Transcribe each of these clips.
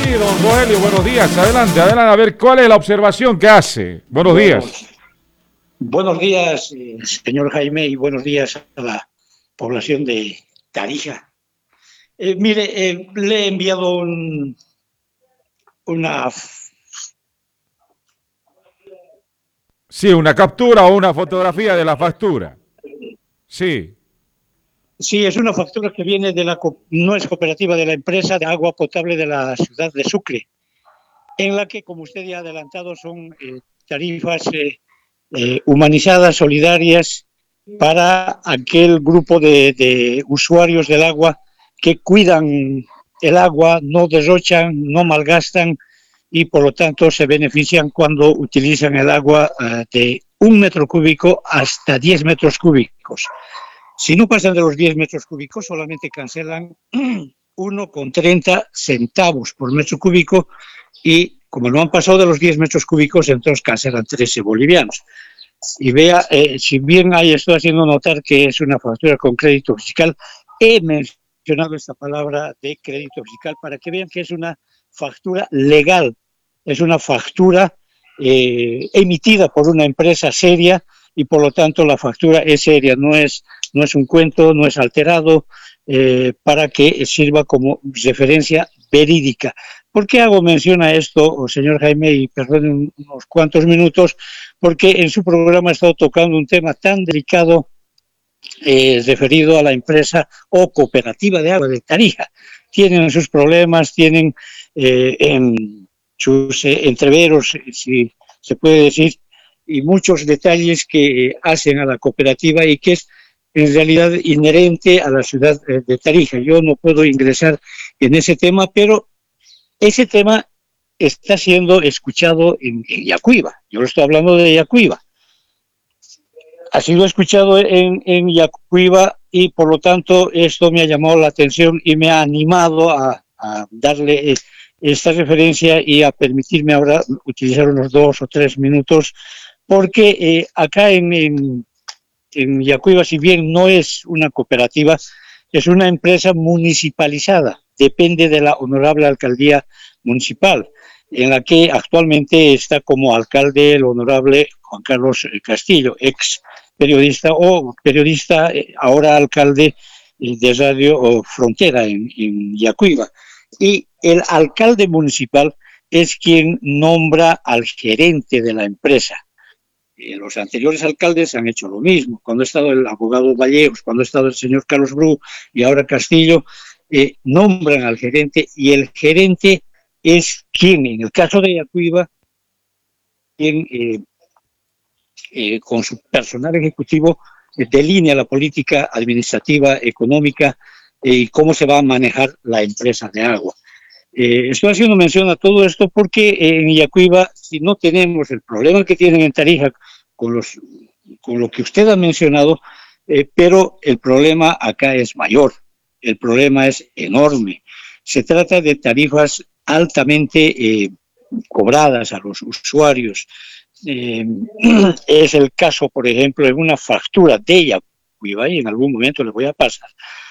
don Rogelio, buenos días. Adelante, adelante, a ver cuál es la observación que hace. Buenos días. Buenos días, señor Jaime, y buenos días a la población de Tarija. Mire, le he enviado una... Sí, una captura o una fotografía de la factura. Sí. Sí, es una factura que viene de no es cooperativa, de la empresa de agua potable de la ciudad de Sucre, en la que, como usted ya ha adelantado, son tarifas humanizadas, solidarias, para aquel grupo de usuarios del agua que cuidan el agua, no derrochan, no malgastan y por lo tanto se benefician cuando utilizan el agua de 1 metro cúbico hasta 10 metros cúbicos. Si no pasan de los 10 metros cúbicos, solamente cancelan 1,30 centavos por metro cúbico y como no han pasado de los 10 metros cúbicos, entonces cancelan 13 bolivianos. Y vea, si bien ahí estoy haciendo notar que es una factura con crédito fiscal, he mencionado esta palabra de crédito fiscal para que vean que es una factura legal, es una factura emitida por una empresa seria y por lo tanto la factura es seria, no es un cuento, no es alterado, para que sirva como referencia verídica. ¿Por qué hago mención a esto, señor Jaime? Y perdone unos cuantos minutos, porque en su programa ha estado tocando un tema tan delicado referido a la empresa o cooperativa de agua de Tarija. Tienen sus problemas, tienen en sus entreveros, si se puede decir, y muchos detalles que hacen a la cooperativa y que es en realidad inherente a la ciudad de Tarija. Yo no puedo ingresar en ese tema, pero ese tema está siendo escuchado en Yacuiba. Yo estoy hablando de Yacuiba. Ha sido escuchado en Yacuiba y por lo tanto esto me ha llamado la atención y me ha animado a darle esta referencia y a permitirme ahora utilizar unos 2 o 3 minutos, porque acá en Yacuiba, si bien no es una cooperativa, es una empresa municipalizada, depende de la honorable alcaldía municipal, en la que actualmente está como alcalde el honorable Juan Carlos Castillo, ex periodista o periodista, ahora alcalde de Radio Frontera en Yacuiba. Y el alcalde municipal es quien nombra al gerente de la empresa. Los anteriores alcaldes han hecho lo mismo. Cuando ha estado el abogado Vallejos, cuando ha estado el señor Carlos Bru y ahora Castillo, nombran al gerente y el gerente es quien, en el caso de Yacuiba, quien con su personal ejecutivo delinea la política administrativa, económica y cómo se va a manejar la empresa de agua. Estoy haciendo mención a todo esto porque en Yacuiba, si no tenemos el problema que tienen en Tarija con lo que usted ha mencionado, pero el problema acá es mayor, el problema es enorme. Se trata de tarifas altamente cobradas a los usuarios. Es el caso, por ejemplo, en una factura de Yacuiba, y en algún momento les voy a pasar.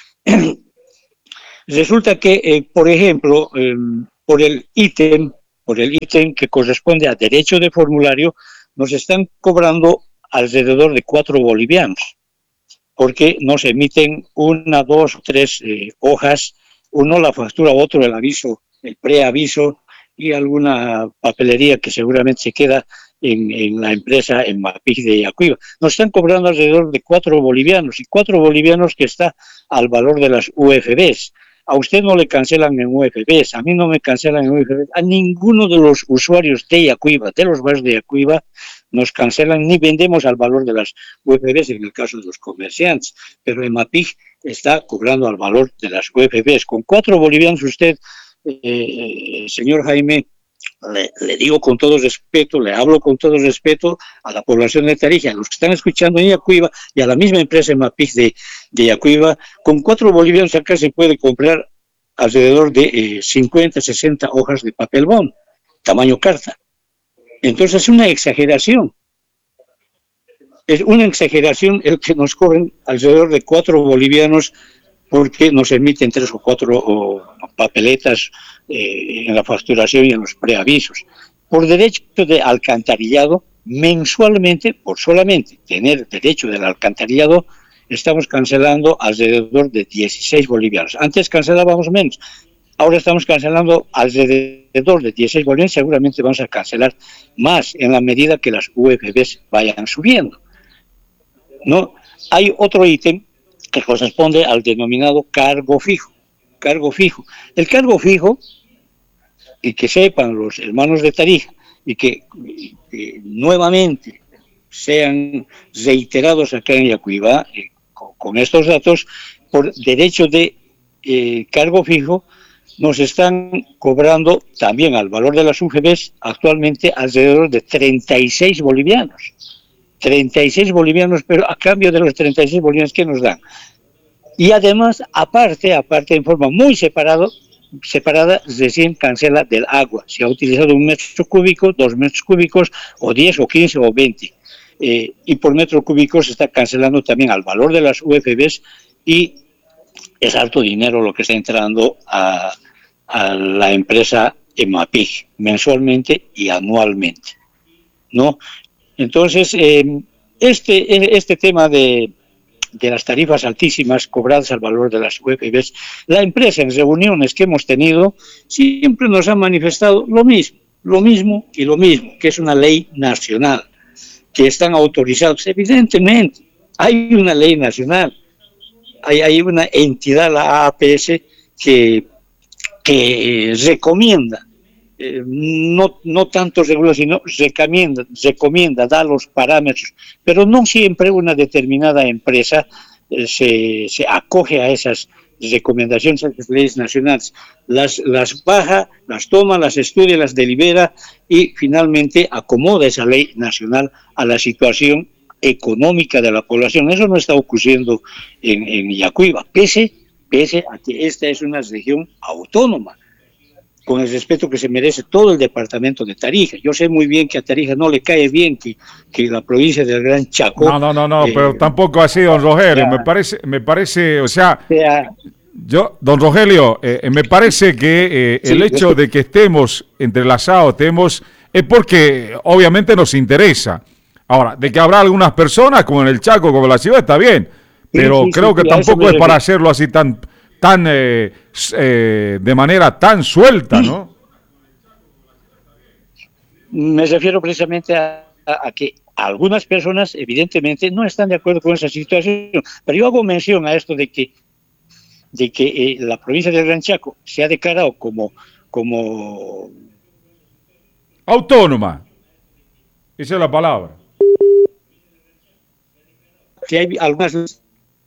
Resulta que, por ejemplo, por el ítem que corresponde a derecho de formulario, nos están cobrando alrededor de 4 bolivianos, porque nos emiten 1, 2 o 3 hojas, uno la factura, otro el aviso, el preaviso y alguna papelería que seguramente se queda en la empresa en Mapig de Yacuiba. Nos están cobrando alrededor de 4 bolivianos, y 4 bolivianos que está al valor de las UFBs. A usted no le cancelan en UFBs, a mí no me cancelan en UFBs, a ninguno de los usuarios de Yacuiba, de los barrios de Yacuiba, nos cancelan ni vendemos al valor de las UFBs en el caso de los comerciantes, pero en Mapig está cobrando al valor de las UFBs. Con 4 bolivianos usted, señor Jaime, le digo con todo respeto, le hablo con todo respeto a la población de Tarija, a los que están escuchando en Yacuiba y a la misma empresa en Mapig de Yacuiba, con 4 bolivianos acá se puede comprar alrededor de 50, 60 hojas de papel bond, tamaño carta. Entonces es una exageración. Es una exageración el que nos cobren alrededor de 4 bolivianos porque nos emiten 3 o 4 papeletas en la facturación y en los preavisos. Por derecho de alcantarillado, mensualmente, por solamente tener derecho del alcantarillado, estamos cancelando alrededor de 16 bolivianos. Antes cancelábamos menos, ahora estamos cancelando alrededor de 16 bolivianos, seguramente vamos a cancelar más en la medida que las UFBs vayan subiendo, ¿no? Hay otro ítem que corresponde al denominado cargo fijo. Cargo fijo. El cargo fijo, y que sepan los hermanos de Tarija, y que nuevamente sean reiterados acá en Yacuibá, con estos datos, por derecho de cargo fijo, nos están cobrando también al valor de las UGBs actualmente alrededor de 36 bolivianos. 36 bolivianos, pero a cambio de los 36 bolivianos que nos dan. Y además, aparte, en forma muy separada, recién cancela del agua. Si ha utilizado 1 metro cúbico, 2 metros cúbicos, o 10, o 15, o 20. Y por metro cúbico se está cancelando también al valor de las UFBs, y es harto dinero lo que está entrando a la empresa EMAPIG, mensualmente y anualmente, ¿no? Entonces, este tema de las tarifas altísimas cobradas al valor de las UFBs, la empresa en reuniones que hemos tenido siempre nos ha manifestado lo mismo, que es una ley nacional, que están autorizados. Evidentemente, hay una ley nacional, hay una entidad, la AAPS, que recomienda, no tanto regula, sino recomienda, da los parámetros, pero no siempre una determinada empresa se acoge a esas recomendaciones, a las leyes nacionales, las baja, las toma, las estudia, las delibera y finalmente acomoda esa ley nacional a la situación económica de la población. Eso no está ocurriendo en Yacuibá, pese a que esta es una región autónoma, con el respeto que se merece todo el departamento de Tarija. Yo sé muy bien que a Tarija no le cae bien que la provincia del Gran Chaco... No, pero tampoco así, don Rogelio. Me parece, o sea, don Rogelio, me parece que el hecho de que estemos entrelazados, es porque obviamente nos interesa. Ahora, de que habrá algunas personas, como en el Chaco, como en la ciudad, está bien, pero creo que tampoco es para hacerlo así tan de manera tan suelta, ¿no? Me refiero precisamente a que algunas personas evidentemente no están de acuerdo con esa situación, pero yo hago mención a esto de que la provincia del Gran Chaco se ha declarado como autónoma. Esa es la palabra. Que hay algunas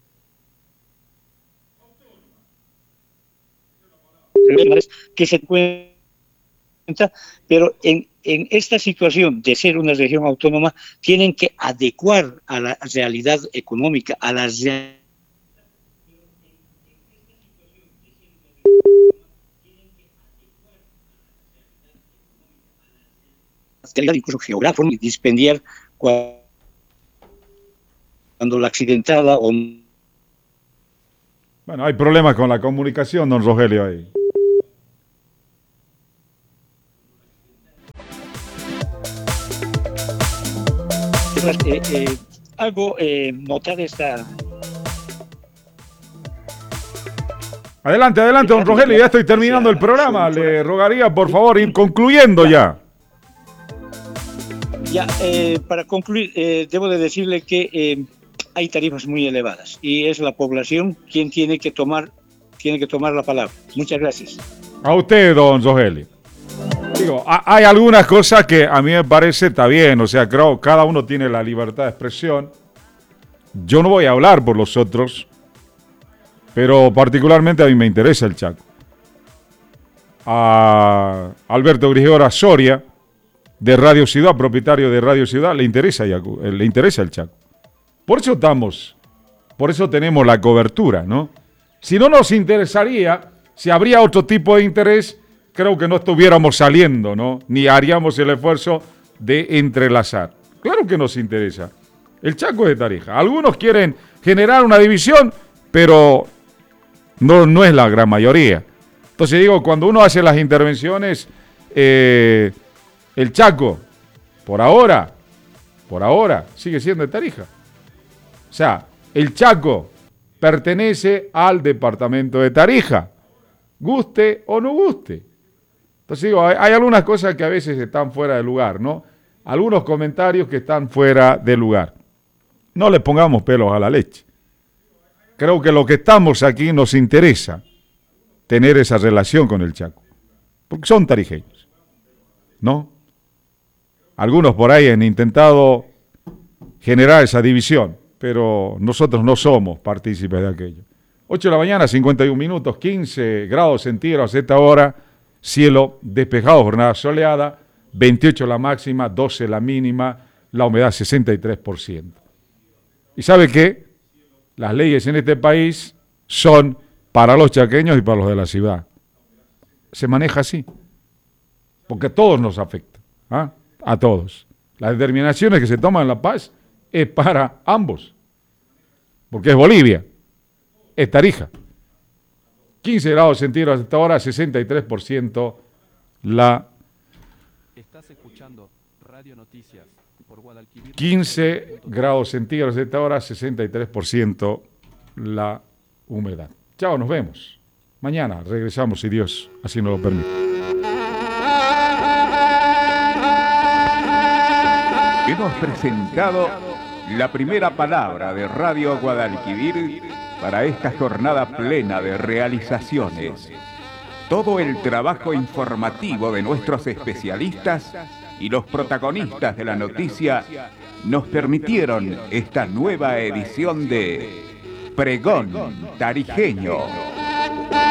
que se cuenta, pero en esta situación de ser una región autónoma tienen que adecuar a la realidad económica, a la realidad incluso geográfica, y dispendiar cuando la accidentada o... Bueno, hay problemas con la comunicación, don Rogelio, ahí. Hago notar esta... Adelante, don Rogelio, ya estoy terminando el programa. Le rogaría, por favor, ir concluyendo ya. Ya, para concluir, debo de decirle que hay tarifas muy elevadas y es la población quien tiene que tomar la palabra. Muchas gracias. A usted, don Rogelio. Digo, hay algunas cosas que a mí me parece está bien, o sea, creo que cada uno tiene la libertad de expresión. Yo no voy a hablar por los otros, pero particularmente a mí me interesa el Chaco. A Alberto Grigora Soria, de Radio Ciudad, propietario de Radio Ciudad, le interesa el Chaco. Por eso tenemos la cobertura, ¿no? Si no nos interesaría, si habría otro tipo de interés, creo que no estuviéramos saliendo, ¿no? Ni haríamos el esfuerzo de entrelazar. Claro que nos interesa. El Chaco es de Tarija. Algunos quieren generar una división, pero No es la gran mayoría. Entonces digo, cuando uno hace las intervenciones, el Chaco, por ahora, sigue siendo de Tarija. O sea, el Chaco pertenece al departamento de Tarija, guste o no guste. Entonces digo, hay algunas cosas que a veces están fuera de lugar, ¿no? Algunos comentarios que están fuera de lugar. No le pongamos pelos a la leche. Creo que lo que estamos aquí nos interesa tener esa relación con el Chaco, porque son tarijeños, ¿no? Algunos por ahí han intentado generar esa división, pero nosotros no somos partícipes de aquello. 8 de la mañana, 51 minutos, 15 grados centígrados a esta hora, cielo despejado, jornada soleada, 28 la máxima, 12 la mínima, la humedad 63%. ¿Y sabe qué? Las leyes en este país son para los chaqueños y para los de la ciudad. Se maneja así, porque a todos nos afecta, ¿ah? A todos. Las determinaciones que se toman en La Paz es para ambos, porque es Bolivia, es Tarija. 15 grados centígrados hasta ahora, 63% la... Estás escuchando Radio Noticias por Guadalquivir. 15 grados centígrados hasta ahora, 63% la humedad. Chao, nos vemos. Mañana regresamos si Dios así nos lo permite. Hemos presentado la primera palabra de Radio Guadalquivir para esta jornada plena de realizaciones. Todo el trabajo informativo de nuestros especialistas y los protagonistas de la noticia nos permitieron esta nueva edición de Pregón Tarijeño.